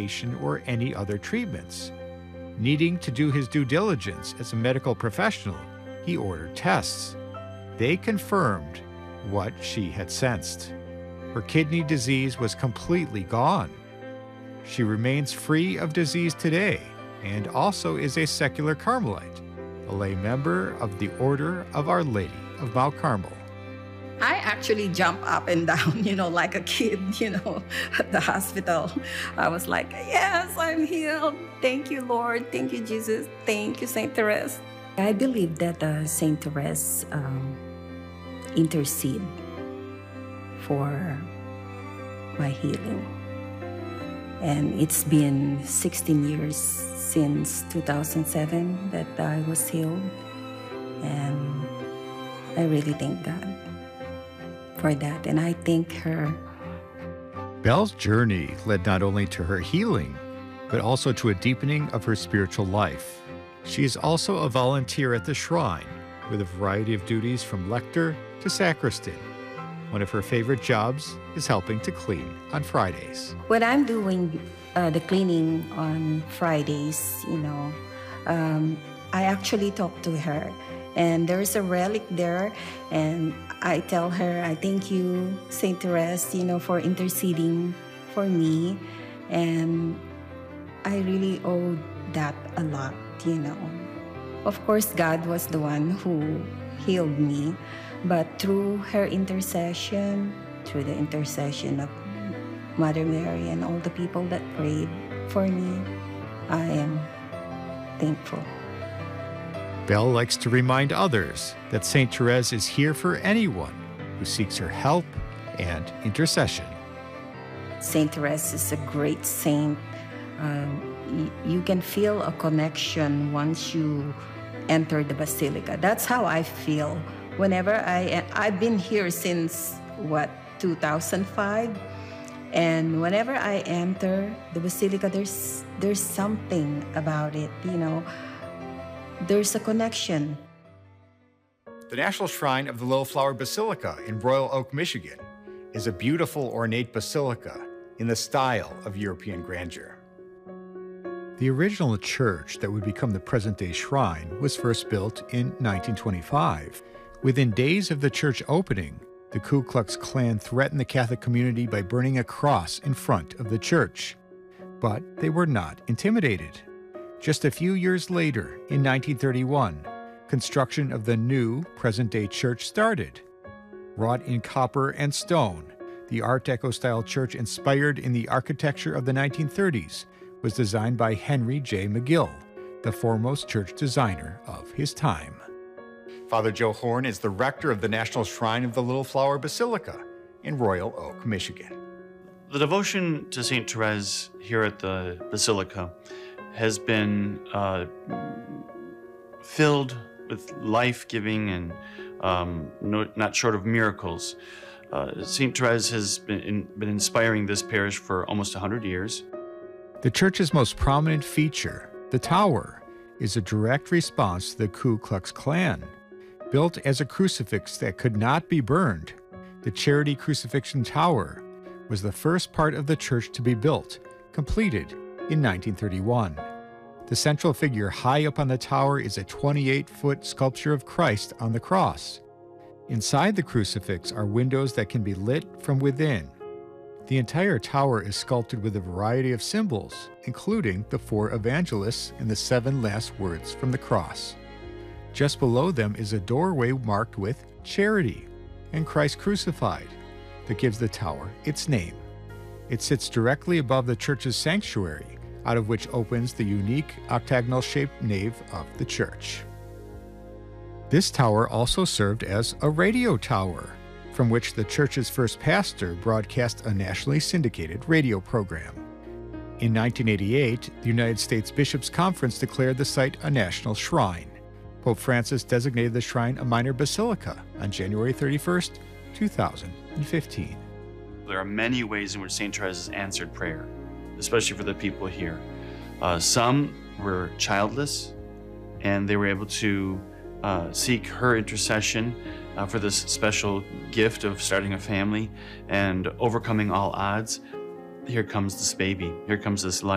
medication or any other treatments. Needing to do his due diligence as a medical professional, he ordered tests. They confirmed what she had sensed. Her kidney disease was completely gone. She remains free of disease today and also is a secular Carmelite, a lay member of the Order of Our Lady of Mount Carmel. I actually jumped up and down, like a kid, at the hospital. I was like, yes, I'm healed. Thank you, Lord. Thank you, Jesus. Thank you, St. Therese. I believe that St. Therese intercede for my healing. And it's been 16 years since 2007 that I was healed. And I really thank God for that, and I thank her. Belle's journey led not only to her healing, but also to a deepening of her spiritual life. She is also a volunteer at the shrine, with a variety of duties from lector to sacristan. One of her favorite jobs is helping to clean on Fridays. When I'm doing the cleaning on Fridays, I actually talk to her. And there's a relic there, and I tell her, I thank you, St. Therese, for interceding for me. And I really owe that a lot, Of course, God was the one who healed me, but through her intercession, through the intercession of Mother Mary and all the people that prayed for me, I am thankful. Belle likes to remind others that St. Therese is here for anyone who seeks her help and intercession. St. Therese is a great saint. You can feel a connection once you enter the basilica. That's how I feel. Whenever I've been here since, 2005? And whenever I enter the basilica, there's something about it, There's a connection. The National Shrine of the Little Flower Basilica in Royal Oak, Michigan, is a beautiful, ornate basilica in the style of European grandeur. The original church that would become the present-day shrine was first built in 1925. Within days of the church opening, the Ku Klux Klan threatened the Catholic community by burning a cross in front of the church. But they were not intimidated. Just a few years later, in 1931, construction of the new present-day church started. Wrought in copper and stone, the Art Deco-style church, inspired in the architecture of the 1930s, was designed by Henry J. McGill, the foremost church designer of his time. Father Joe Horn is the rector of the National Shrine of the Little Flower Basilica in Royal Oak, Michigan. The devotion to St. Therese here at the Basilica has been filled with life-giving and not short of miracles. St. Therese has been inspiring this parish for almost 100 years. The church's most prominent feature, the tower, is a direct response to the Ku Klux Klan. Built as a crucifix that could not be burned, the Charity Crucifixion Tower was the first part of the church to be built, completed in 1931. The central figure high up on the tower is a 28-foot sculpture of Christ on the cross. Inside the crucifix are windows that can be lit from within. The entire tower is sculpted with a variety of symbols, including the 4 evangelists and the 7 last words from the cross. Just below them is a doorway marked with Charity and Christ Crucified that gives the tower its name. It sits directly above the church's sanctuary, out of which opens the unique octagonal-shaped nave of the church. This tower also served as a radio tower, from which the church's first pastor broadcast a nationally syndicated radio program. In 1988, the United States Bishops' Conference declared the site a national shrine. Pope Francis designated the shrine a minor basilica on January 31st, 2015. There are many ways in which St. Therese has answered prayer, especially for the people here. Some were childless, and they were able to seek her intercession for this special gift of starting a family and overcoming all odds. Here comes this baby. Here comes this life.